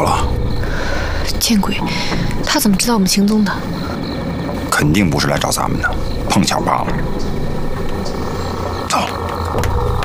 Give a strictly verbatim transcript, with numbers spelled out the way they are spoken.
走了。 见鬼！他怎么知道我们行踪的？ 肯定不是来找咱们的，碰巧罢了。走。